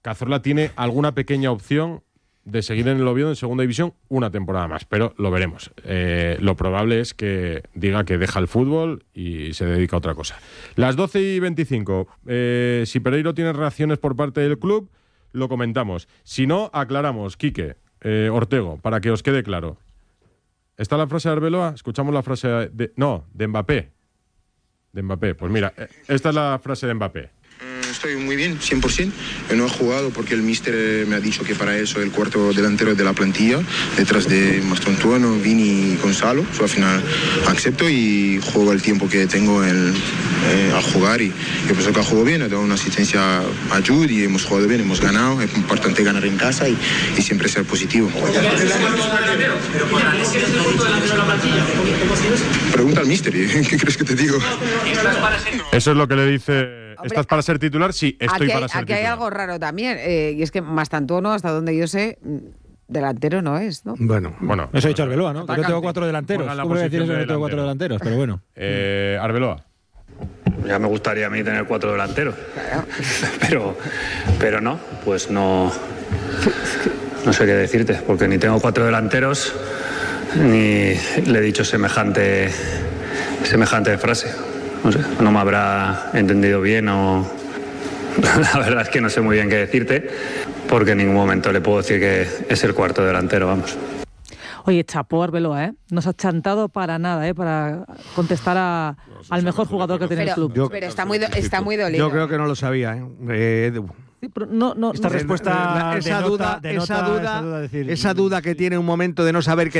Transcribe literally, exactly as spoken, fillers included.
Cazorla tiene alguna pequeña opción de seguir en el Oviedo en segunda división una temporada más, pero lo veremos. Eh, lo probable es que diga que deja el fútbol y se dedica a otra cosa. Las doce y veinticinco. Eh, si Pereiro tiene reacciones por parte del club, lo comentamos. Si no, aclaramos. Quique, eh, Ortego, para que os quede claro. ¿Está la frase de Arbeloa? Escuchamos la frase de... No, de Mbappé. De Mbappé. Pues mira, esta es la frase de Mbappé. Estoy muy bien, cien por ciento. Yo no he jugado porque el míster me ha dicho que para eso el cuarto delantero de la plantilla, detrás de Mastrontuono, Vini y Gonzalo. So, al final acepto y juego el tiempo que tengo el, eh, al jugar. Y yo pienso que ha jugado bien, ha dado una asistencia a Jude y hemos jugado bien, hemos ganado. Es importante ganar en casa y, y siempre ser positivo. Pregunta al míster, ¿qué crees que te digo? Eso es lo que le dice... Hombre, ¿estás para ser titular? Sí, estoy aquí para hay, ser aquí titular. hay algo raro también, eh, y es que Mastrontuono, hasta donde yo sé, delantero no es, ¿no? Bueno, bueno eso ha dicho Arbeloa, ¿no? Atacante. Yo tengo cuatro delanteros. Juega en la ¿Cómo voy a decir posición eso? de Yo tengo cuatro delantero. delanteros, pero bueno. Eh, Arbeloa. Ya me gustaría a mí tener cuatro delanteros, pero, pero no, pues no, no sé qué decirte, porque ni tengo cuatro delanteros, ni le he dicho semejante, semejante frase. No sé, no me habrá entendido bien o... La verdad es que no sé muy bien qué decirte, porque en ningún momento le puedo decir que es el cuarto delantero, vamos. Oye, chapó Arbeloa, ¿eh? No se ha chantado para nada, ¿eh? Para contestar a, al mejor jugador que tiene el club. Pero, pero está muy do, está muy dolido. Yo creo que no lo sabía, ¿eh? eh Sí, pero no, no, esta no, respuesta, esa, denota, duda, denota esa duda, esa duda, decir, esa duda que tiene un momento de no saber qué